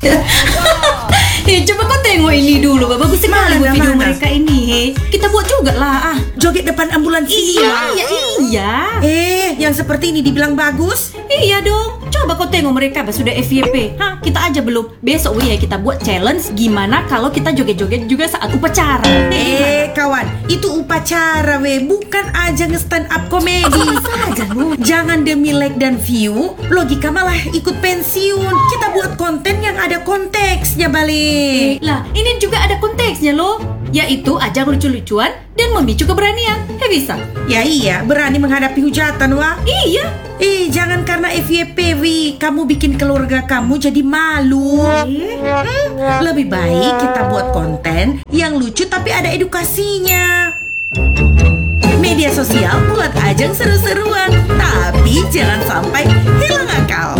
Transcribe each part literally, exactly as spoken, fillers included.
Eh, coba kau tengok ini dulu, bagus sekali buat video mana? mereka ini. He. Kita buat juga lah. Ah. Joget depan ambulans ini. Iya, iya, iya. Eh, yang seperti ini dibilang bagus? Iya dong. Coba kau tengok mereka bah, sudah F Y P. Hah, kita aja belum. Besok ya kita buat challenge gimana kalau kita joget-joget juga saat upacara. Eh, kawan, itu upacara we, bukan aja nge-stand up komedi. Oh, saja lu. Jangan demi like dan view, logika malah ikut pensiun. Kita buat konten yang ada konteksnya, balik. Lah, ini juga ada konteksnya loh, yaitu ajang lucu-lucuan dan memicu keberanian. Eh, bisa? Ya iya, berani menghadapi hujatan, wah. Iya. Eh, jangan karena F Y P, wi, kamu bikin keluarga kamu jadi malu. Hmm, lebih baik kita buat konten yang lucu tapi ada edukasinya. Media sosial buat ajang seru-seruan, tapi jangan sampai hilang akal.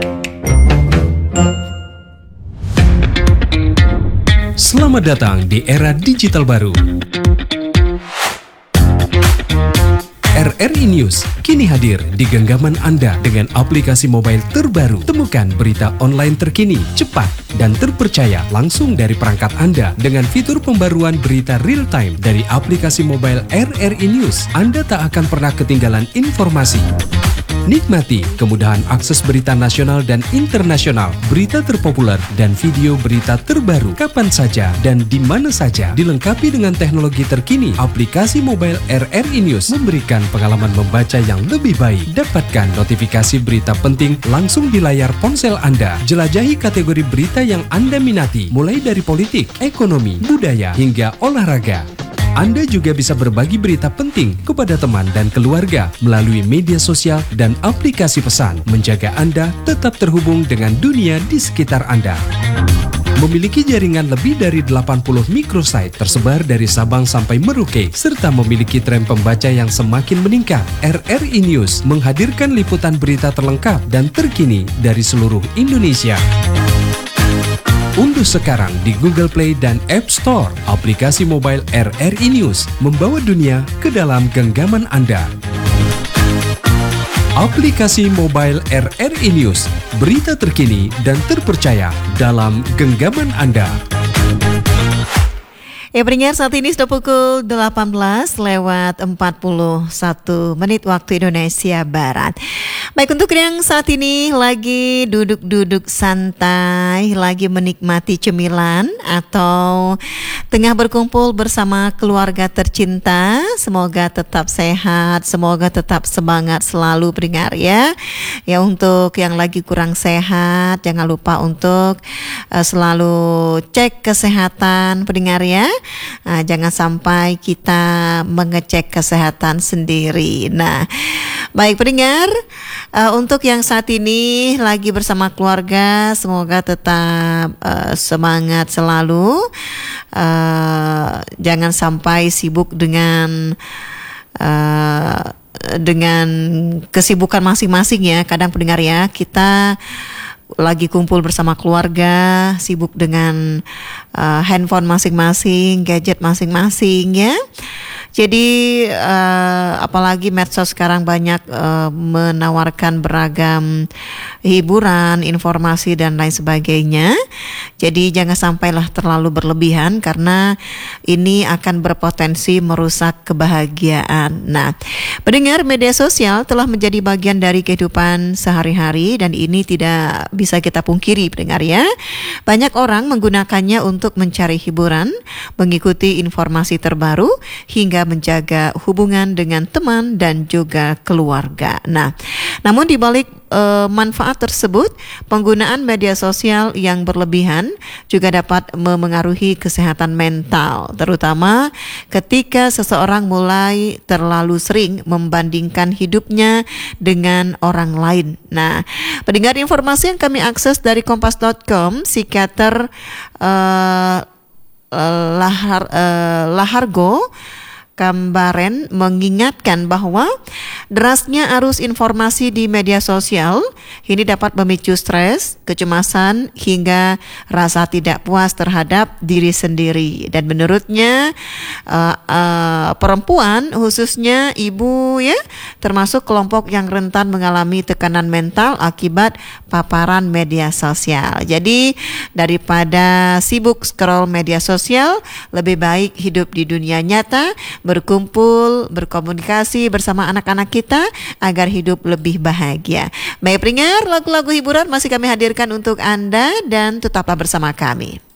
Selamat datang di era digital baru. R R I News kini hadir di genggaman Anda dengan aplikasi mobile terbaru. Temukan berita online terkini, cepat, dan terpercaya langsung dari perangkat Anda dengan fitur pembaruan berita real time dari aplikasi mobile R R I News. Anda tak akan pernah ketinggalan informasi. Nikmati kemudahan akses berita nasional dan internasional, berita terpopuler, dan video berita terbaru kapan saja dan di mana saja. Dilengkapi dengan teknologi terkini, aplikasi mobile R R I News memberikan pengalaman membaca yang lebih baik. Dapatkan notifikasi berita penting langsung di layar ponsel Anda. Jelajahi kategori berita yang Anda minati, mulai dari politik, ekonomi, budaya, hingga olahraga. Anda juga bisa berbagi berita penting kepada teman dan keluarga melalui media sosial dan aplikasi pesan, menjaga Anda tetap terhubung dengan dunia di sekitar Anda. Memiliki jaringan lebih dari delapan puluh microsite tersebar dari Sabang sampai Merauke, serta memiliki tren pembaca yang semakin meningkat. R R I News menghadirkan liputan berita terlengkap dan terkini dari seluruh Indonesia. Unduh sekarang di Google Play dan App Store aplikasi mobile R R I News, membawa dunia ke dalam genggaman Anda. Aplikasi mobile R R I News, berita terkini dan terpercaya dalam genggaman Anda. Ya, pendengar, saat ini sudah pukul delapan belas lewat empat puluh satu menit waktu Indonesia Barat. Baik, untuk yang saat ini lagi duduk-duduk santai, lagi menikmati cemilan atau tengah berkumpul bersama keluarga tercinta, semoga tetap sehat, semoga tetap semangat selalu, pendengar ya. Ya, untuk yang lagi kurang sehat, jangan lupa untuk uh, selalu cek kesehatan, pendengar ya. Nah, jangan sampai kita mengecek kesehatan sendiri. Nah, baik pendengar, uh, untuk yang saat ini lagi bersama keluarga, semoga tetap uh, semangat selalu. Uh, jangan sampai sibuk dengan uh, dengan kesibukan masing-masing ya. Kadang pendengar ya, kita lagi kumpul bersama keluarga, sibuk dengan uh, handphone masing-masing, gadget masing-masing ya. Jadi uh, apalagi medsos sekarang banyak uh, menawarkan beragam hiburan, informasi dan lain sebagainya. Jadi jangan sampailah terlalu berlebihan karena ini akan berpotensi merusak kebahagiaan. Nah, pendengar, media sosial telah menjadi bagian dari kehidupan sehari-hari dan ini tidak bisa kita pungkiri, pendengar ya. Banyak orang menggunakannya untuk mencari hiburan, mengikuti informasi terbaru hingga menjaga hubungan dengan teman dan juga keluarga. Nah, namun di balik e, manfaat tersebut, penggunaan media sosial yang berlebihan juga dapat memengaruhi kesehatan mental, terutama ketika seseorang mulai terlalu sering membandingkan hidupnya dengan orang lain. Nah, pendengar, informasi yang kami akses dari kompas dot com, psikiater e, e, Lahar, e, Lahargo Kambaren mengingatkan bahwa derasnya arus informasi di media sosial ini dapat memicu stres, kecemasan, hingga rasa tidak puas terhadap diri sendiri. Dan menurutnya uh, uh, perempuan, khususnya ibu ya, termasuk kelompok yang rentan mengalami tekanan mental akibat paparan media sosial. Jadi daripada sibuk scroll media sosial, lebih baik hidup di dunia nyata, berkumpul, berkomunikasi bersama anak-anak kita agar hidup lebih bahagia. Baik pendengar, lagu-lagu hiburan masih kami hadirkan untuk Anda dan tetaplah bersama kami.